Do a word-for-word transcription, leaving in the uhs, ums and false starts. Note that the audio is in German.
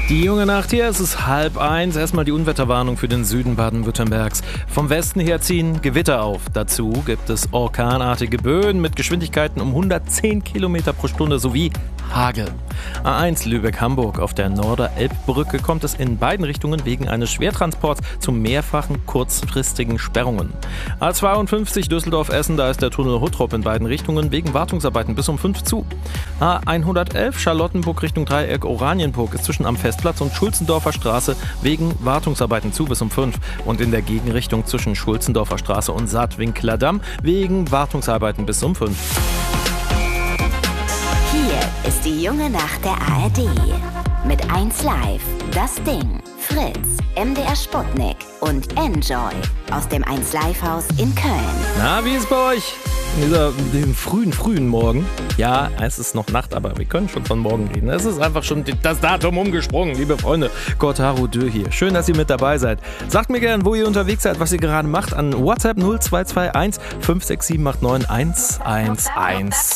Die junge Nacht hier, es ist halb eins. Erstmal die Unwetterwarnung für den Süden Baden-Württembergs. Vom Westen her ziehen Gewitter auf. Dazu gibt es orkanartige Böen mit Geschwindigkeiten um hundertzehn Kilometer pro Stunde sowie Hagel. A eins Lübeck-Hamburg. Auf der Norder-Elbbrücke kommt es in beiden Richtungen wegen eines Schwertransports zu mehrfachen kurzfristigen Sperrungen. A zweiundfünfzig Düsseldorf-Essen, da ist der Tunnel Huttrop in beiden Richtungen wegen Wartungsarbeiten bis um fünf zu. A hundertelf Charlottenburg Richtung Dreieck Oranienburg ist zwischen am Festplatz und Schulzendorfer Straße wegen Wartungsarbeiten zu bis um fünf. Und in der Gegenrichtung zwischen Schulzendorfer Straße und Saatwinkler Damm wegen Wartungsarbeiten bis um fünf. Hier ist die junge Nacht der A R D. Mit eins Live, Das Ding, Fritz, M D R Sputnik und Enjoy aus dem eins Live Haus in Köln. Na, wie ist bei euch? In dieser, diesem frühen, frühen Morgen. Ja, es ist noch Nacht, aber wir können schon von morgen reden. Es ist einfach schon das Datum umgesprungen, liebe Freunde. Cortaro Dö hier. Schön, dass ihr mit dabei seid. Sagt mir gerne, wo ihr unterwegs seid, was ihr gerade macht, an WhatsApp null zwei zwei eins fünf sechs sieben acht neun eins eins eins.